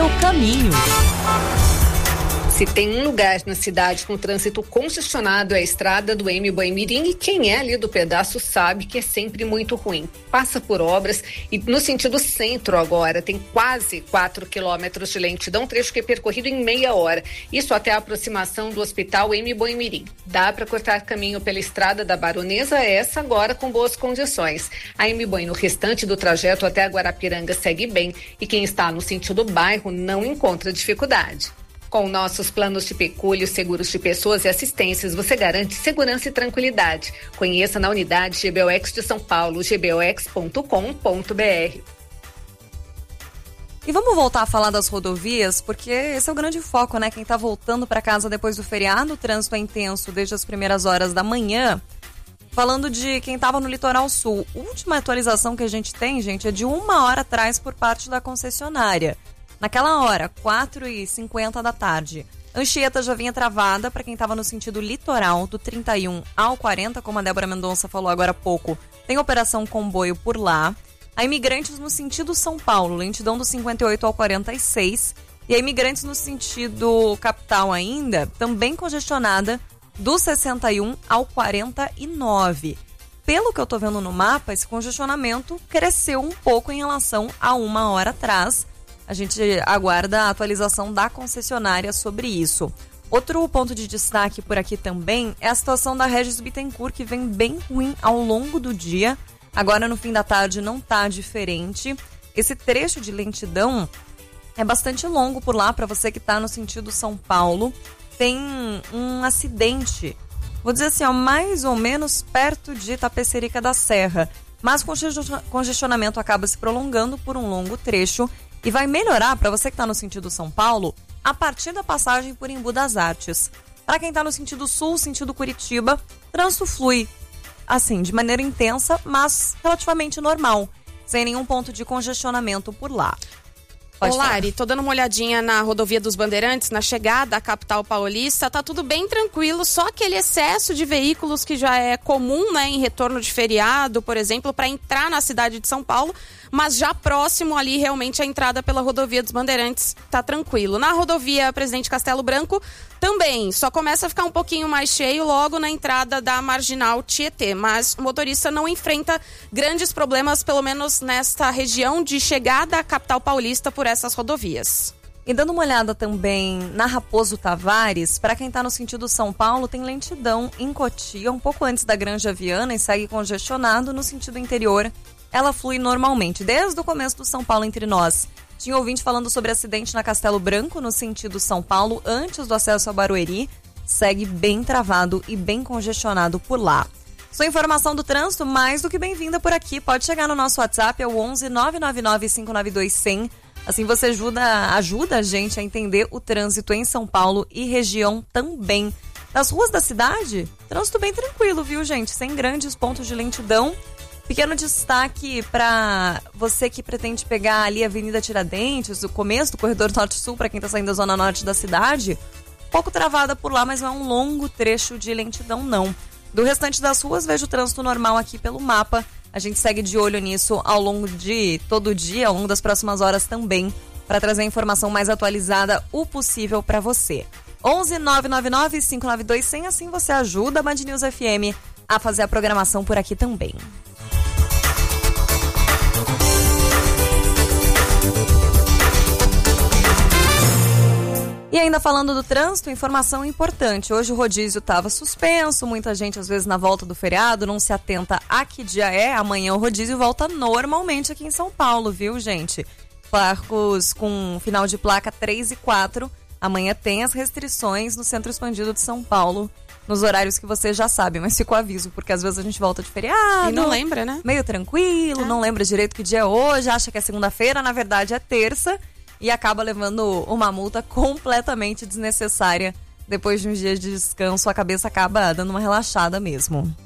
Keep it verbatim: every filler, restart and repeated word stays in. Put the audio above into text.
seu caminho. Se tem um lugar na cidade com trânsito congestionado é a estrada do M. Boimirim, e quem é ali do pedaço sabe que é sempre muito ruim. Passa por obras e no sentido centro agora tem quase quatro quilômetros de lentidão, trecho que é percorrido em meia hora. Isso até a aproximação do hospital M. Boimirim. Dá para cortar caminho pela estrada da Baronesa, essa agora com boas condições. A M. Boi no restante do trajeto até a Guarapiranga segue bem e quem está no sentido bairro não encontra dificuldade. Com nossos planos de pecúlio, seguros de pessoas e assistências, você garante segurança e tranquilidade. Conheça na unidade G B O X de São Paulo, g b o x ponto com ponto b r. E vamos voltar a falar das rodovias, porque esse é o grande foco, né? Quem tá voltando para casa depois do feriado, o trânsito é intenso desde as primeiras horas da manhã. Falando de quem estava no Litoral Sul, a última atualização que a gente tem, gente, é de uma hora atrás por parte da concessionária. Naquela hora, quatro e cinquenta da tarde, Anchieta já vinha travada para quem estava no sentido litoral, do trinta e um ao quarenta, como a Débora Mendonça falou agora há pouco. Tem operação comboio por lá. A Imigrantes no sentido São Paulo, lentidão do cinquenta e oito ao quarenta e seis. E a Imigrantes no sentido capital ainda, também congestionada, do sessenta e um ao quarenta e nove. Pelo que eu tô vendo no mapa, esse congestionamento cresceu um pouco em relação a uma hora atrás. A gente aguarda a atualização da concessionária sobre isso. Outro ponto de destaque por aqui também é a situação da Regis Bittencourt, que vem bem ruim ao longo do dia. Agora no fim da tarde não tá diferente. Esse trecho de lentidão é bastante longo por lá para você que tá no sentido São Paulo. Tem um acidente, vou dizer assim, ó, mais ou menos perto de Tapecerica da Serra. Mas o congestionamento acaba se prolongando por um longo trecho. E vai melhorar para você que está no sentido São Paulo a partir da passagem por Embu das Artes. Para quem está no sentido sul, sentido Curitiba, trânsito flui, assim, de maneira intensa, mas relativamente normal, sem nenhum ponto de congestionamento por lá. Ô Lari, tô dando uma olhadinha na rodovia dos Bandeirantes, na chegada à capital paulista, tá tudo bem tranquilo, só aquele excesso de veículos que já é comum, né, em retorno de feriado, por exemplo, para entrar na cidade de São Paulo, mas já próximo ali realmente a entrada pela rodovia dos Bandeirantes tá tranquilo. Na rodovia Presidente Castelo Branco também, só começa a ficar um pouquinho mais cheio logo na entrada da Marginal Tietê, mas o motorista não enfrenta grandes problemas, pelo menos nesta região de chegada à capital paulista por essas rodovias. E dando uma olhada também na Raposo Tavares, para quem está no sentido São Paulo, tem lentidão em Cotia, um pouco antes da Granja Viana, e segue congestionado no sentido interior. Ela flui normalmente, desde o começo do São Paulo entre nós. Tinha ouvinte falando sobre acidente na Castelo Branco, no sentido São Paulo, antes do acesso a Barueri. Segue bem travado e bem congestionado por lá. Sua informação do trânsito, mais do que bem-vinda por aqui. Pode chegar no nosso WhatsApp, é o onze nove nove nove cinco nove dois zero zero. Assim você ajuda, ajuda a gente a entender o trânsito em São Paulo e região também. Nas ruas da cidade, trânsito bem tranquilo, viu, gente? Sem grandes pontos de lentidão. Pequeno destaque para você que pretende pegar ali a Avenida Tiradentes, o começo do corredor Norte-Sul, para quem está saindo da zona norte da cidade. Um pouco travada por lá, mas não é um longo trecho de lentidão, não. Do restante das ruas, vejo o trânsito normal aqui pelo mapa. A gente segue de olho nisso ao longo de todo o dia, ao longo das próximas horas também, para trazer a informação mais atualizada o possível para você. onze nove nove nove cinco nove dois zero zero, assim você ajuda a Band News F M a fazer a programação por aqui também. E ainda falando do trânsito, informação importante. Hoje o rodízio estava suspenso, muita gente às vezes na volta do feriado não se atenta a que dia é. Amanhã o rodízio volta normalmente aqui em São Paulo, viu, gente? Barcos com final de placa três e quatro. Amanhã tem as restrições no Centro Expandido de São Paulo, nos horários que você já sabe, mas fica o aviso, porque às vezes a gente volta de feriado. E não lembra, né? Meio tranquilo, é. Não lembra direito que dia é hoje, acha que é segunda-feira, na verdade é terça. E acaba levando uma multa completamente desnecessária. Depois de uns dias de descanso, a cabeça acaba dando uma relaxada mesmo.